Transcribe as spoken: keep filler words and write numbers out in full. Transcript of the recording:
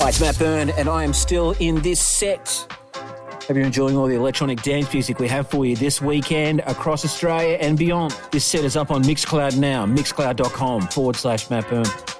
Hi, it's Matt Byrne, and I am still in this set. Hope you're enjoying all the electronic dance music we have for you this weekend across Australia and beyond. This set is up on Mixcloud now, mixcloud.com forward slash Matt Byrne.